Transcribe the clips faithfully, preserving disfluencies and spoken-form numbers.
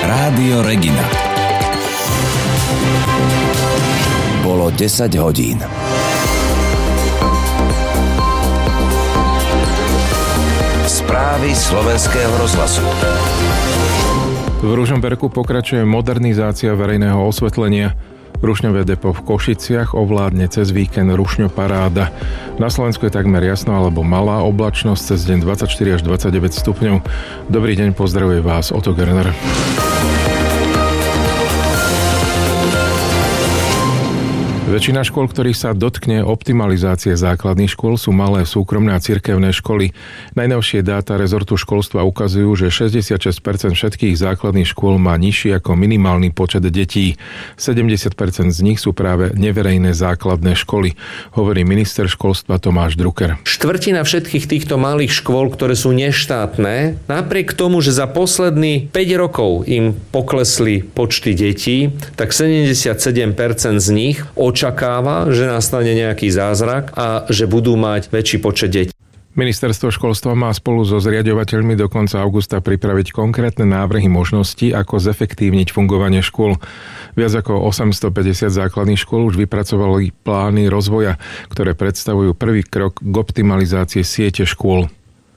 Rádio Regina. Bolo desať hodín. Správy slovenského rozhlasu. V Ružomberku pokračuje modernizácia verejného osvetlenia. Rušňové depo v Košiciach ovládne cez víkend rušňoparáda. Na Slovensku je takmer jasno alebo malá oblačnosť, cez deň dvadsaťštyri až dvadsaťdeväť stupňov. Dobrý deň, pozdravuje vás Otto Gerner. Väčšina škôl, ktorých sa dotkne optimalizácie základných škôl, sú malé súkromné a cirkevné školy. Najnovšie dáta rezortu školstva ukazujú, že šesťdesiatšesť percent všetkých základných škôl má nižší ako minimálny počet detí. sedemdesiat percent z nich sú práve neverejné základné školy, hovorí minister školstva Tomáš Drucker. Štvrtina všetkých týchto malých škôl, ktoré sú neštátne, napriek tomu, že za posledných päť rokov im poklesli počty detí, tak sedemdesiatsedem percent z nich očakáva, že nastane nejaký zázrak a že budú mať väčší počet detí. Ministerstvo školstva má spolu so zriaďovateľmi do konca augusta pripraviť konkrétne návrhy možností, ako zefektívniť fungovanie škôl. Viac ako osemstopäťdesiat základných škôl už vypracovali plány rozvoja, ktoré predstavujú prvý krok k optimalizácii siete škôl.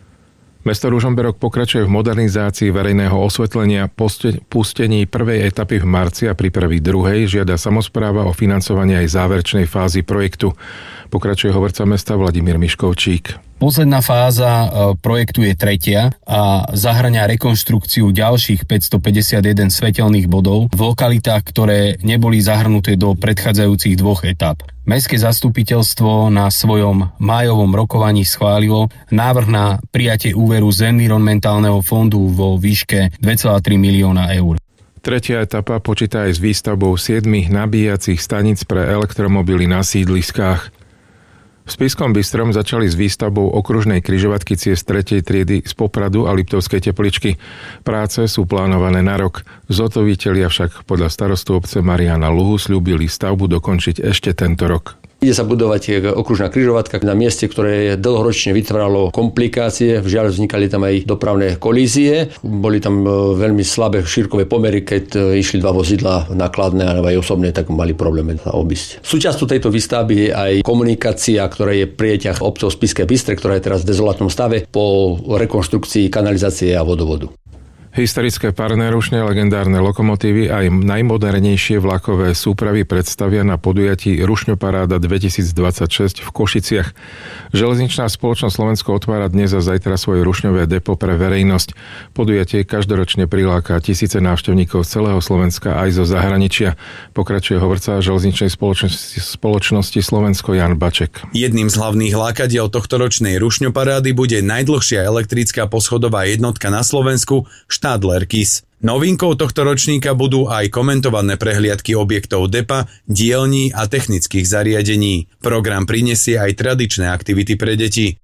Mesto Ružomberok pokračuje v modernizácii verejného osvetlenia. Pustení prvej etapy v marci a prípravy druhej žiada samospráva o financovanie aj záverečnej fázy projektu. Pokračuje hovorca mesta Vladimír Miškovčík. Posledná fáza projektu je tretia a zahŕňa rekonštrukciu ďalších päťstopäťdesiatjeden svetelných bodov v lokalitách, ktoré neboli zahrnuté do predchádzajúcich dvoch etap. Mestské zastupiteľstvo na svojom májovom rokovaní schválilo návrh na prijatie úveru z environmentálneho fondu vo výške dva celé tri milióna eur. Tretia etapa počíta aj s výstavbou siedmich nabíjacích staníc pre elektromobily na sídliskách. V Spišskom Bystrom začali s výstavbou okružnej križovatky ciest tretej triedy z Popradu a Liptovskej Tepličky. Práce sú plánované na rok. Zhotovitelia však podľa starostu obce Mariana Luhu sľúbili stavbu dokončiť ešte tento rok. Ide sa budovať okružná križovatka na mieste, ktoré dlhoročne vytváralo komplikácie. Vžiaľ, vznikali tam aj dopravné kolízie. Boli tam veľmi slabé šírkové pomery, keď išli dva vozidlá nakladné alebo aj osobné, tak mali problém sa obísť. Súčasťou tejto výstavby je aj komunikácia, ktorá je v prieťah obcov Spišské Bystre, ktorá je teraz v dezolátnom stave po rekonštrukcii kanalizácie a vodovodu. Historické parné rušne, legendárne lokomotívy a aj najmodernejšie vlakové súpravy predstavia na podujatí Rušňoparáda dvetisícdvadsaťšesť v Košiciach. Železničná spoločnosť Slovensko otvára dnes a zajtra svoje rušňové depo pre verejnosť. Podujatie každoročne priláka tisíce návštevníkov z celého Slovenska aj zo zahraničia. Pokračuje hovorca železničnej spoločnosti, spoločnosti Slovensko Jan Baček. Jedným z hlavných lákadiel tohtoročnej Rušňoparády bude najdlhšia elektrická poschodová jednotka na Slovensku Stadler Kiss. Novinkou tohto ročníka budú aj komentované prehliadky objektov depa, dielní a technických zariadení. Program prinesie aj tradičné aktivity pre deti.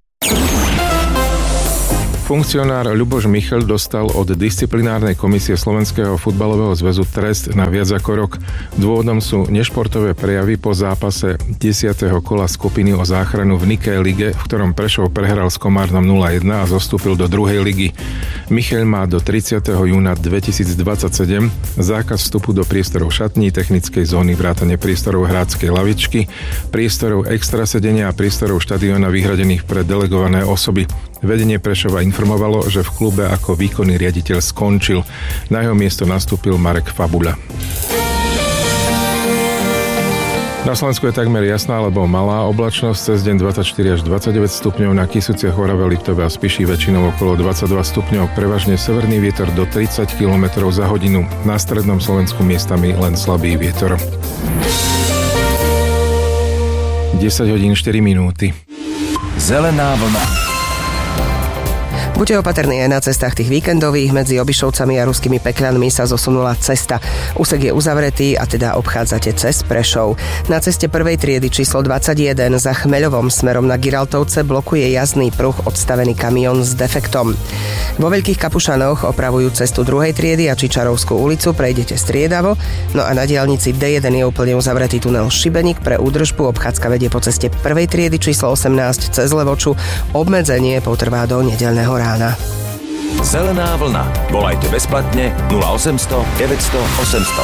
Funkcionár Ľuboš Michel dostal od disciplinárnej komisie Slovenského futbalového zväzu trest na viac ako rok. Dôvodom sú nešportové prejavy po zápase desiateho kola skupiny o záchranu v Nikej lige, v ktorom Prešov prehral s Komárnom nula jeden a zostúpil do druhej ligy. Michel má do tridsiateho júna dvetisícdvadsaťsedem zákaz vstupu do priestorov šatní, technickej zóny vrátane priestorov hráckej lavičky, priestorov extrasedenia a priestorov štadióna vyhradených pre delegované osoby. Vedenie Prešova informovalo, že v klube ako výkonný riaditeľ skončil. Na jeho miesto nastúpil Marek Fabula. Na Slovensku je takmer jasná alebo malá oblačnosť, cez deň dvadsaťštyri až dvadsaťdeväť stupňov, na Kysuciach, Orave, Liptove a Spiši väčšinou okolo dvadsaťdva stupňov, prevažne severný vietor do tridsať kilometrov za hodinu, na strednom Slovensku miestami len slabý vietor. desať hodín štyri minúty. Zelená vlna. Buďte opatrní aj na cestách tých víkendových. Medzi Obišovcami a Ruskými Pekľanmi sa zosunula cesta. Úsek je uzavretý a teda obchádzate cez Prešov. Na ceste prvej triedy číslo dvadsaťjeden za Chmeľovom smerom na Giraltovce blokuje jazdný pruh odstavený kamión s defektom. Vo Veľkých Kapušanoch opravujú cestu druhej triedy a Čičarovskú ulicu, prejdete striedavo. No a na diaľnici dé jeden je úplne uzavretý tunel Šibeník pre údržbu. Obchádzka vedie po ceste prvej triedy číslo osemnásť cez Levoču. Obmedzenie potrvá do nedeľného rána. Zelená vlna. Volajte bezplatne nula osemsto deväťsto osemsto.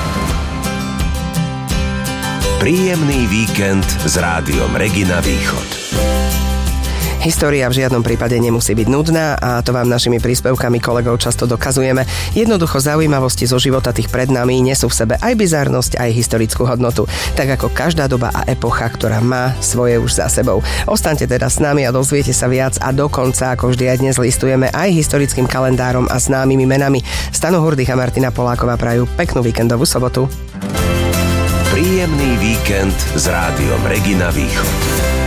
Príjemný víkend s rádiom Regina Východ. História v žiadnom prípade nemusí byť nudná a to vám našimi príspevkami kolegov často dokazujeme. Jednoducho zaujímavosti zo života tých pred nami nesú v sebe aj bizarnosť, aj historickú hodnotu. Tak ako každá doba a epocha, ktorá má svoje už za sebou. Ostaňte teda s nami a dozviete sa viac a dokonca, ako vždy aj dnes listujeme aj historickým kalendárom a známymi menami. Stano Hurdych a Martina Poláková prajú peknú víkendovú sobotu. Príjemný víkend s rádiom Regina Východ.